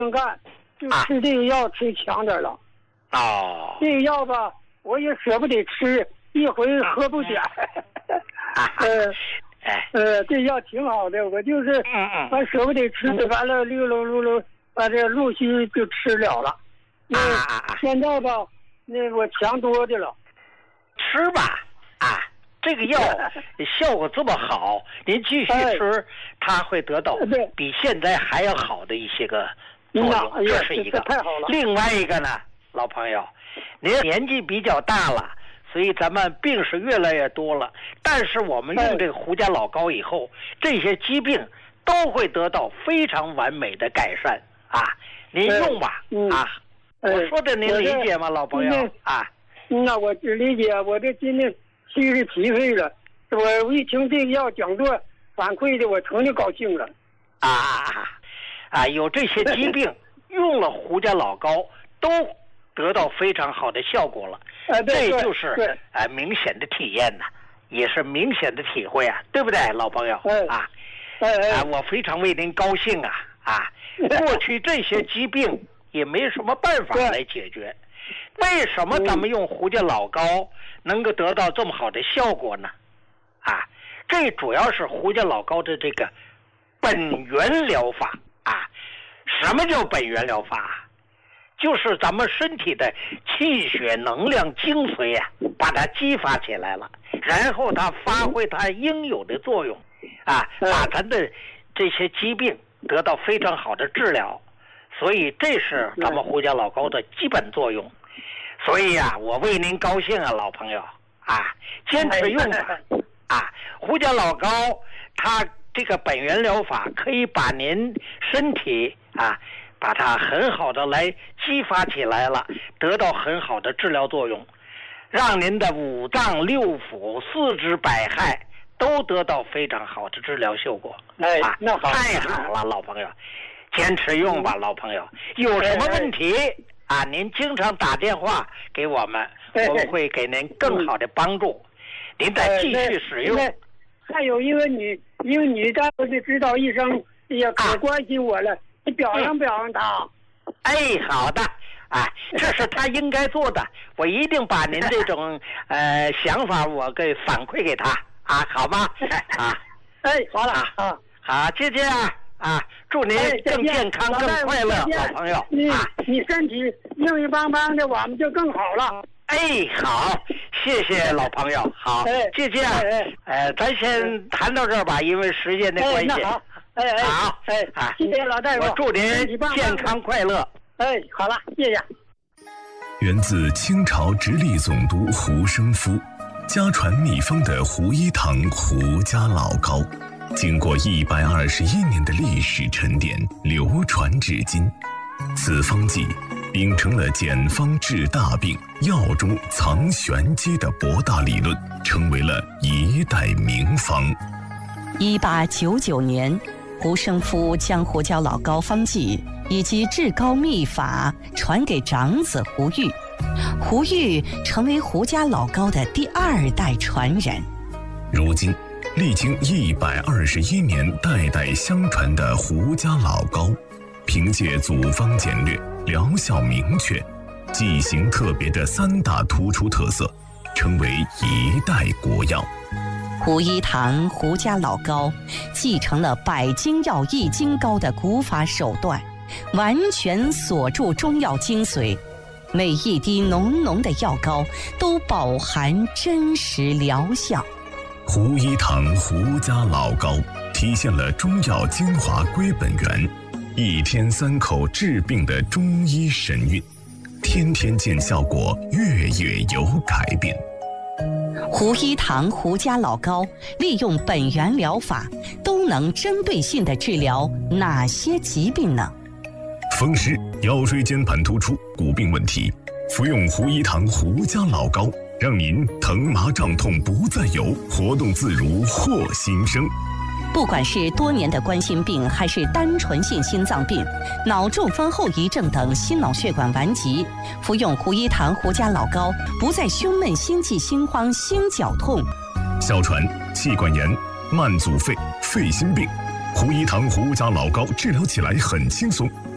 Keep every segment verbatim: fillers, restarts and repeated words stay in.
能干，就吃这个药吃强点了。 哦， 这个药吧，我也舍不得吃，一回喝不点。呃，呃，这药挺好的，我就是嗯嗯， 我舍不得吃，完了溜溜溜溜，把这陆续就吃了了。那现在吧，那我强多的了。 吃吧，啊，这个药效果这么好，您继续吃，它会得到比现在还要好的一些个作用，这是一个。 太好了。 另外一个呢，老朋友，您年纪比较大了，所以咱们病是越来越多了。但是我们用这个胡家老膏以后，这些疾病都会得到非常完美的改善啊！您用吧，啊，我说的您理解吗，老朋友啊？ 那我只理解，我这今年七十七岁了，我一听这个药讲座反馈的，我成就高兴了。 啊啊啊！有这些疾病，用了胡家老膏都得到非常好的效果了。 啊， 这就是啊、呃、明显的体验呐，也是明显的体会啊，对不对，老朋友？啊，啊，我非常为您高兴啊啊！过去这些疾病也没什么办法来解决。为什么咱们用胡家老膏能够得到这么好的效果呢？啊，这主要是胡家老膏的这个本源疗法啊。什么叫本源疗法？就是咱们身体的气血能量精髓啊，把它激发起来了，然后它发挥它应有的作用啊，把咱的这些疾病得到非常好的治疗。所以这是咱们胡家老膏的基本作用。所以啊，我为您高兴啊，老朋友啊，坚持用吧啊！胡家老膏它这个本源疗法可以把您身体啊，把它很好的来激发起来了，得到很好的治疗作用，让您的五脏六腑、四肢百骸都得到非常好的治疗效果。 哎， 啊， 那好， 太好了，老朋友，坚持用吧，老朋友。有什么问题？啊，您经常打电话给我们，我们会给您更好的帮助。您再继续使用。 还有一个女，一个女大夫的指导医生也可关心我了，你表扬表扬她。 哎，好的，啊，这是他应该做的，我一定把您这种呃想法我给反馈给他啊，好吗？啊， 哎，好了啊， 好，姐姐啊。啊，祝您更健康、更快乐，老朋友啊！ 你身体硬硬邦邦的，我们就更好了。 哎，好，谢谢老朋友。好，姐姐，呃，咱先谈到这儿吧，因为时间的关系。 好，哎哎， 好， 哎啊，谢谢老大夫， 我祝您健康快乐。 哎，好了，谢谢。 源自清朝直隶总督胡生夫，家传秘方的胡一堂胡家老膏。经过一百二十一年的历史沉淀，流传至今。此方剂秉承了简方治大病、药中藏玄机的博大理论，成为了一代名方。 一八九九年，胡生夫将胡椒老膏方剂以及治膏秘法传给长子胡玉，胡玉成为胡家老膏的第二代传人。 如今历经一百二十一年代代相传的胡家老膏，凭借组方简略、疗效明确、剂型特别的三大突出特色，成为一代国药。 胡一堂胡家老膏继承了百金药益精膏的古法手段，完全锁住中药精髓，每一滴浓浓的药膏都饱含真实疗效。 胡一堂胡家老膏体现了中药精华归本源，一天三口治病的中医神韵，天天见效果，月月有改变。 胡一堂胡家老膏利用本源疗法，都能针对性地治疗哪些疾病呢？ 风湿、腰椎间盘突出、骨病问题，服用胡一堂胡家老膏，让您疼麻胀痛不再有，活动自如获新生。 不管是多年的冠心病，还是单纯性心脏病、脑中风后遗症等心脑血管顽疾，服用胡一堂胡家老膏，不再胸闷、心悸、心慌、心绞痛。 哮喘、气管炎、慢阻肺、肺心病，胡一堂胡家老膏治疗起来很轻松，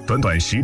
短短十